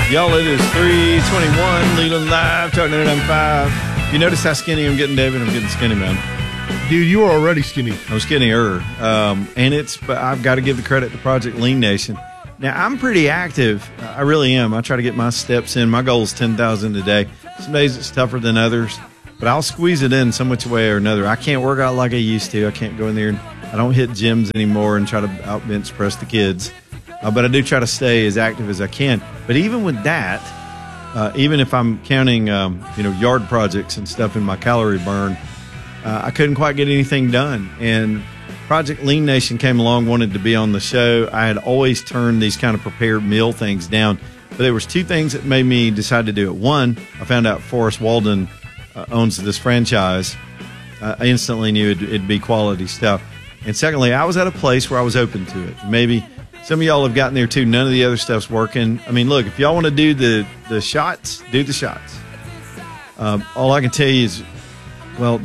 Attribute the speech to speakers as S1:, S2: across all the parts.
S1: Y'all, it is 3:21, Leland Live, talking to 995. You notice how skinny I'm getting, David? I'm getting skinny, man.
S2: Dude, you are already skinny.
S1: I'm skinnier. But I've got to give the credit to Project Lean Nation. Now, I'm pretty active. I really am. I try to get my steps in. My goal is 10,000 a day. Some days it's tougher than others, but I'll squeeze it in some which way or another. I can't work out like I used to. I can't go in there and I don't hit gyms anymore and try to out bench press the kids. But I do try to stay as active as I can. But even with that, even if I'm counting, yard projects and stuff in my calorie burn, I couldn't quite get anything done. And Project Lean Nation came along, wanted to be on the show. I had always turned these kind of prepared meal things down. But there was two things that made me decide to do it. One, I found out Forrest Walden owns this franchise. I instantly knew it'd be quality stuff. And secondly, I was at a place where I was open to it. Maybe some of y'all have gotten there too. None of the other stuff's working. I mean, look, if y'all want to do the shots, do the shots. All I can tell you is, well,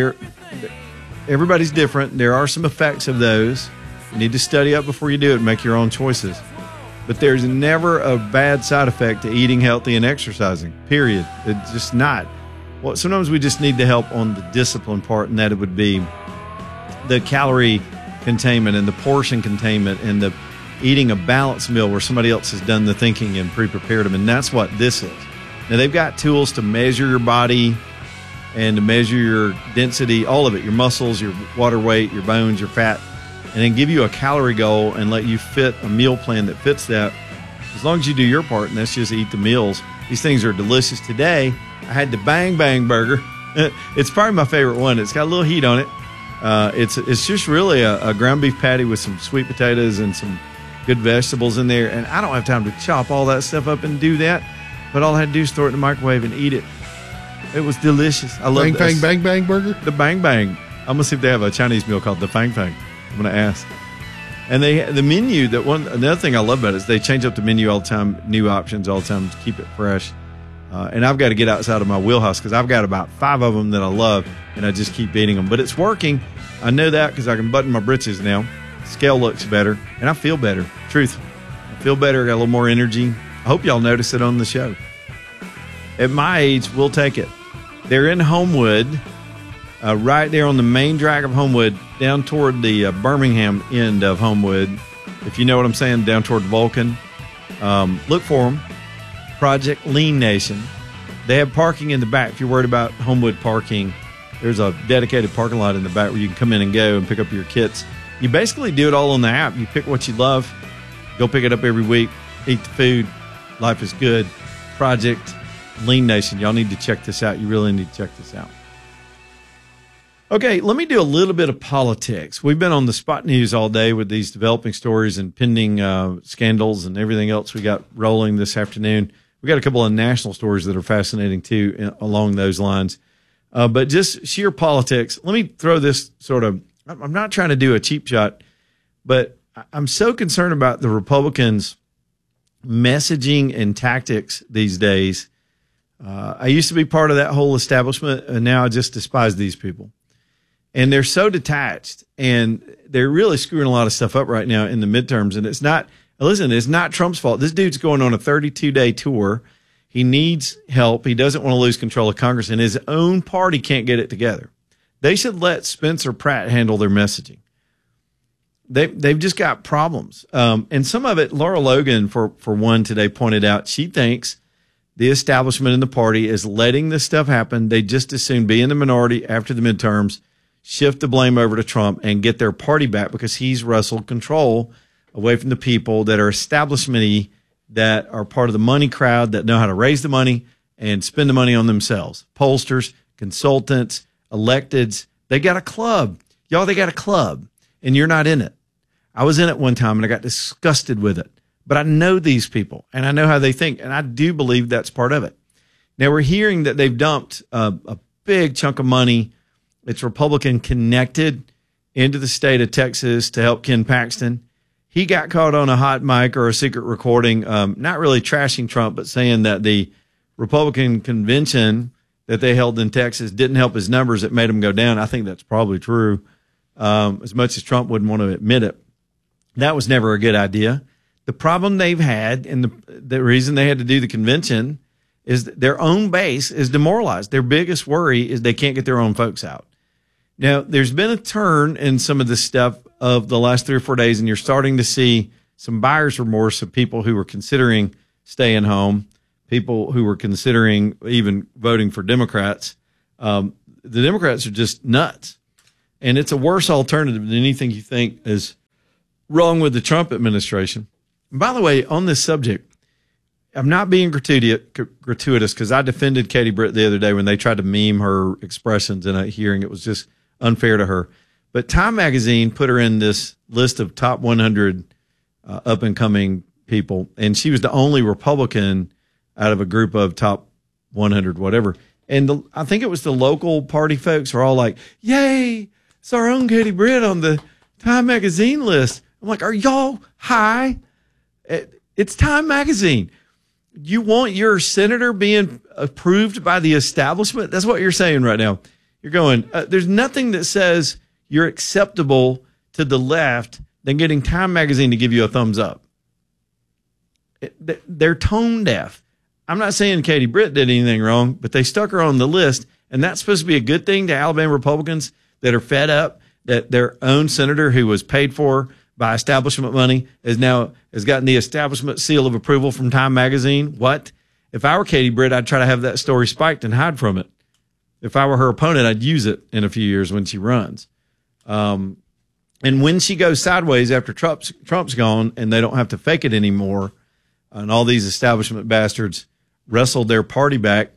S1: everybody's different. There are some effects of those. You need to study up before you do it and make your own choices. But there's never a bad side effect to eating healthy and exercising, period. It's just not. Well, sometimes we just need the help on the discipline part, and that it would be the calorie containment and the portion containment and the eating a balanced meal where somebody else has done the thinking and pre-prepared them. And that's what this is. Now, they've got tools to measure your body and to measure your density, all of it, your muscles, your water weight, your bones, your fat, and then give you a calorie goal and let you fit a meal plan that fits that. As long as you do your part, and that's just eat the meals. These things are delicious. Today, I had the Bang Bang Burger. It's probably my favorite one. It's got a little heat on it. It's just really a ground beef patty with some sweet potatoes and some good vegetables in there. And I don't have time to chop all that stuff up and do that. But all I had to do is throw it in the microwave and eat it. It was delicious. I love
S2: Bang Bang Bang Bang Burger?
S1: The Bang Bang. I'm going to see if they have a Chinese meal called the Fang Fang. I'm going to ask. And the menu, another thing I love about it is they change up the menu all the time, new options all the time to keep it fresh. And I've got to get outside of my wheelhouse because I've got about 5 of them that I love, and I just keep eating them. But it's working. I know that because I can button my britches now. Scale looks better, and I feel better. Truth, I feel better. Got a little more energy. I hope y'all notice it on the show. At my age, we'll take it. They're in Homewood, right there on the main drag of Homewood, down toward the Birmingham end of Homewood. If you know what I'm saying, down toward Vulcan. Look for them. Project Lean Nation. They have parking in the back. If you're worried about Homewood parking, there's a dedicated parking lot in the back where you can come in and go and pick up your kits. You basically do it all on the app. You pick what you love, go pick it up every week, eat the food. Life is good. Project Lean Nation. Y'all need to check this out. You really need to check this out. Okay, let me do a little bit of politics. We've been on the spot news all day with these developing stories and pending scandals and everything else we got rolling this afternoon. We got a couple of national stories that are fascinating too along those lines. But just sheer politics. Let me throw this sort of, I'm not trying to do a cheap shot, but I'm so concerned about the Republicans' messaging and tactics these days. I used to be part of that whole establishment, and now I just despise these people. And they're so detached, and they're really screwing a lot of stuff up right now in the midterms. And it's not Trump's fault. This dude's going on a 32-day tour. He needs help. He doesn't want to lose control of Congress, and his own party can't get it together. They should let Spencer Pratt handle their messaging. They've just got problems. And some of it, Laura Logan, for one, today pointed out, she thinks the establishment in the party is letting this stuff happen. They just as soon be in the minority after the midterms, shift the blame over to Trump and get their party back because he's wrestled control away from the people that are establishment-y, that are part of the money crowd, that know how to raise the money and spend the money on themselves. Pollsters, consultants, electeds, they got a club. Y'all, they got a club, and you're not in it. I was in it one time, and I got disgusted with it. But I know these people, and I know how they think, and I do believe that's part of it. Now, we're hearing that they've dumped a big chunk of money. It's Republican connected into the state of Texas to help Ken Paxton. He got caught on a hot mic or a secret recording, not really trashing Trump, but saying that the Republican convention that they held in Texas didn't help his numbers. It made them go down. I think that's probably true, as much as Trump wouldn't want to admit it. That was never a good idea. The problem they've had, and the reason they had to do the convention, is that their own base is demoralized. Their biggest worry is they can't get their own folks out. Now, there's been a turn in some of this stuff of the last 3 or 4 days, and you're starting to see some buyer's remorse of people who were considering staying home, people who were considering even voting for Democrats. The Democrats are just nuts. And it's a worse alternative than anything you think is wrong with the Trump administration. And by the way, on this subject, I'm not being gratuitous because I defended Katie Britt the other day when they tried to meme her expressions in a hearing. It was just unfair to her. But Time Magazine put her in this list of top 100 up-and-coming people, and she was the only Republican out of a group of top 100 whatever. And I think it was the local party folks are all like, yay, it's our own Katie Britt on the Time Magazine list. I'm like, are y'all high? It's Time Magazine. You want your senator being approved by the establishment? That's what you're saying right now. You're going, there's nothing that says you're acceptable to the left than getting Time Magazine to give you a thumbs up. They're tone deaf. I'm not saying Katie Britt did anything wrong, but they stuck her on the list, and that's supposed to be a good thing to Alabama Republicans that are fed up that their own senator who was paid for by establishment money has gotten the establishment seal of approval from Time Magazine. What? If I were Katie Britt, I'd try to have that story spiked and hide from it. If I were her opponent, I'd use it in a few years when she runs. And when she goes sideways after Trump's gone and they don't have to fake it anymore, and all these establishment bastards wrestled their party back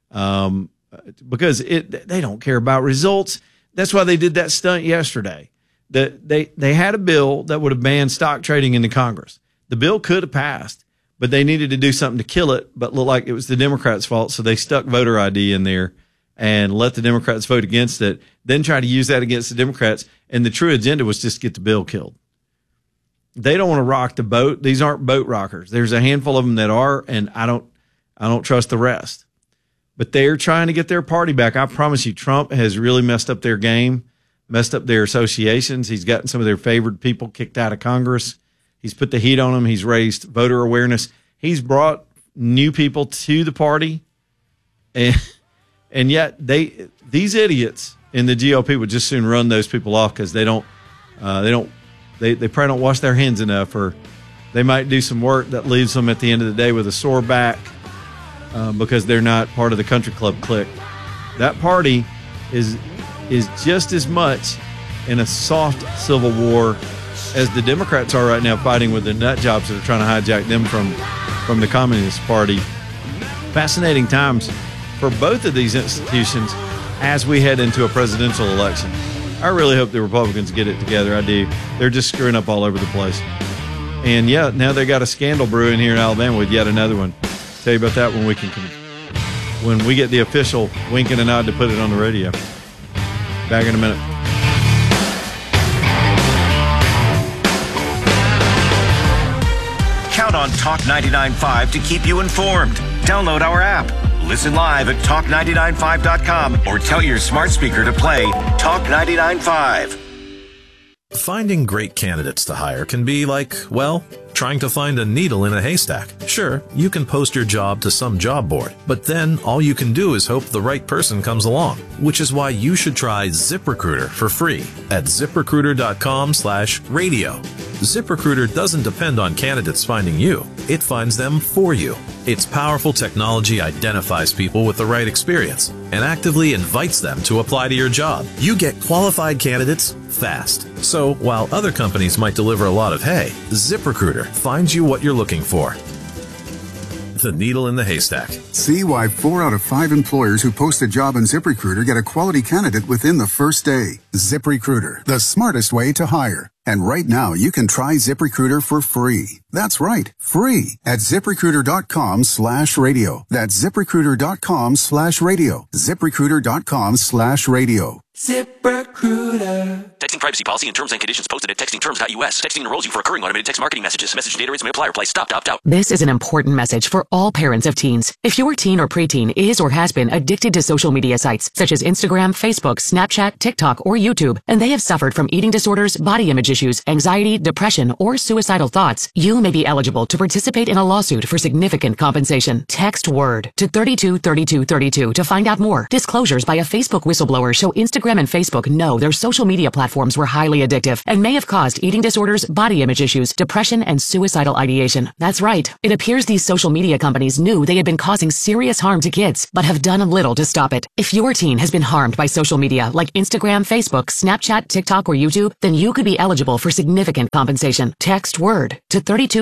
S1: because they don't care about results. That's why they did that stunt yesterday. They had a bill that would have banned stock trading into Congress. The bill could have passed, but they needed to do something to kill it, but looked like it was the Democrats' fault, so they stuck voter ID in there and let the Democrats vote against it, then try to use that against the Democrats, and the true agenda was just get the bill killed. They don't want to rock the boat. These aren't boat rockers. There's a handful of them that are, and I don't trust the rest. But they're trying to get their party back. I promise you, Trump has really messed up their game, messed up their associations. He's gotten some of their favored people kicked out of Congress. He's put the heat on them. He's raised voter awareness. He's brought new people to the party. And yet these idiots in the GOP would just soon run those people off because they probably don't wash their hands enough, or they might do some work that leaves them at the end of the day with a sore back because they're not part of the country club clique. That party is just as much in a soft civil war as the Democrats are right now, fighting with the nut jobs that are trying to hijack them from the Communist Party. Fascinating times for both of these institutions as we head into a presidential election. I really hope the Republicans get it together. I do. They're just screwing up all over the place. And yeah, now they got a scandal brewing here in Alabama with yet another one. Tell you about that when we get the official wink and a nod to put it on the radio. Back in a minute.
S3: Count on Talk 99.5 to keep you informed. Download our app. Listen live at talk995.com or tell your smart speaker to play Talk 99.5.
S4: Finding great candidates to hire can be like, well, trying to find a needle in a haystack. Sure, you can post your job to some job board, but then all you can do is hope the right person comes along, which is why you should try ZipRecruiter for free at ZipRecruiter.com/radio. ZipRecruiter doesn't depend on candidates finding you. It finds them for you. Its powerful technology identifies people with the right experience and actively invites them to apply to your job. You get qualified candidates fast. So while other companies might deliver a lot of hay, ZipRecruiter finds you what you're looking for. The needle in the haystack.
S5: See why 4 out of 5 employers who post a job on ZipRecruiter get a quality candidate within the first day. ZipRecruiter, the smartest way to hire. And right now, you can try ZipRecruiter for free. That's right, free at ZipRecruiter.com/radio. That's ZipRecruiter.com/radio. ZipRecruiter.com/radio.
S6: ZipRecruiter. Texting privacy policy and terms and conditions posted at textingterms.us. Texting enrolls you for recurring automated text marketing messages. Message data rates may apply. Reply stop to opt out.
S7: This is an important message for all parents of teens. If your teen or preteen is or has been addicted to social media sites such as Instagram, Facebook, Snapchat, TikTok, or YouTube, and they have suffered from eating disorders, body image issues, anxiety, depression, or suicidal thoughts, you may be eligible to participate in a lawsuit for significant compensation. Text WORD to 323232 to find out more. Disclosures by a Facebook whistleblower show Instagram and Facebook know their social media platforms were highly addictive and may have caused eating disorders, body image issues, depression, and suicidal ideation. That's right. It appears these social media companies knew they had been causing serious harm to kids, but have done little to stop it. If your teen has been harmed by social media like Instagram, Facebook, Snapchat, TikTok, or YouTube, then you could be eligible for significant compensation. Text WORD to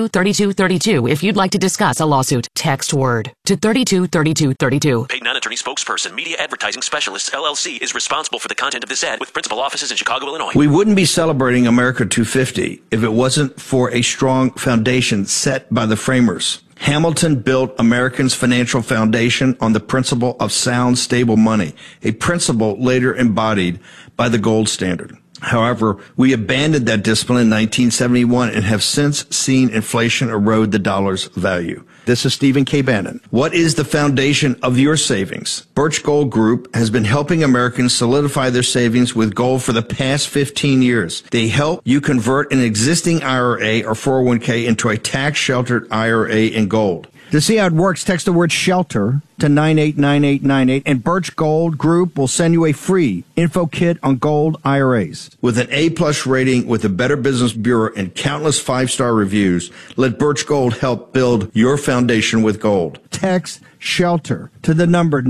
S7: 323232 if you'd like to discuss a lawsuit. Text WORD to 323232.
S6: Paid non-attorney spokesperson, Media Advertising Specialists, LLC, is responsible for the content of this ad with principal offices in Chicago, Illinois.
S8: We wouldn't be celebrating America 250 if it wasn't for a strong foundation set by the framers. Hamilton built Americans' financial foundation on the principle of sound, stable money, a principle later embodied by the gold standard. However, we abandoned that discipline in 1971 and have since seen inflation erode the dollar's value. This is Stephen K. Bannon. What is the foundation of your savings? Birch Gold Group has been helping Americans solidify their savings with gold for the past 15 years. They help you convert an existing IRA or 401k into a tax-sheltered IRA in gold.
S9: To see how it works, text the word SHELTER to 989898, and Birch Gold Group will send you a free info kit on gold IRAs.
S8: With an A-plus rating with the Better Business Bureau and countless 5-star reviews, let Birch Gold help build your foundation with gold.
S9: Text SHELTER to the number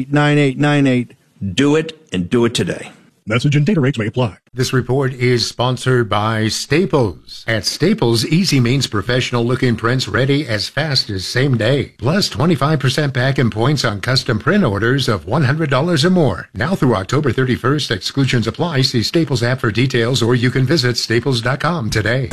S9: 989898.
S8: Do it, and do it today.
S2: Message and data rates may apply.
S10: This report is sponsored by Staples. At Staples, easy means professional-looking prints ready as fast as same day. Plus 25% back in points on custom print orders of $100 or more. Now through October 31st, exclusions apply. See Staples app for details, or you can visit staples.com today.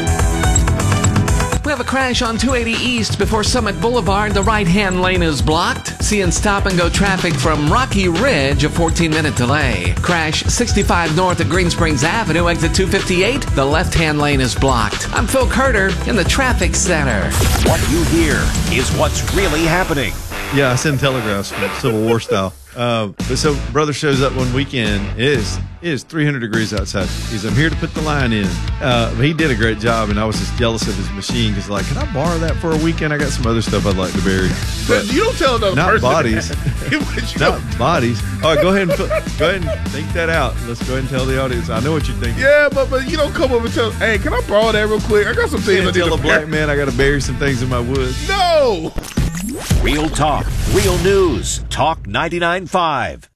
S11: We have a crash on 280 East before Summit Boulevard. The right-hand lane is blocked. Seeing stop-and-go traffic from Rocky Ridge, a 14-minute delay. Crash 65 north of Green Springs Avenue, exit 258. The left-hand lane is blocked. I'm Phil Carter in the traffic center.
S3: What you hear is what's really happening.
S1: Yeah, I send telegraphs from Civil War style. But so brother shows up one weekend. It is 300 degrees outside. He's, I'm here to put the line in. He did a great job, and I was just jealous of his machine because, like, can I borrow that for a weekend? I got some other stuff I'd like to bury. But
S2: you don't tell another
S1: not
S2: person.
S1: Bodies. Not bodies. All right, go ahead and think that out. Let's go ahead and tell the audience. I know what you're thinking.
S2: Yeah, but you don't come over and tell, hey, can I borrow that real quick? I got some things I need to
S1: tell a black man I got to bury some things in my woods.
S2: No!
S3: Real talk, real news. Talk 99.5.